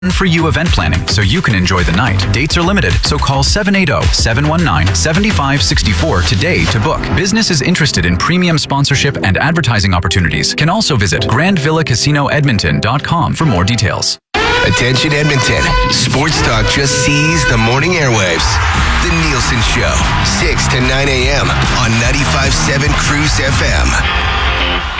For you event planning so you can enjoy the night. Dates are limited, so call 780-719-7564 today to book. Businesses interested in premium sponsorship and advertising opportunities can also visit grandvillacasinoedmonton.com for more details. Attention Edmonton. Sports Talk just seized the morning airwaves. The Nielsen Show, 6 to 9 a.m. on 95.7 Cruise FM.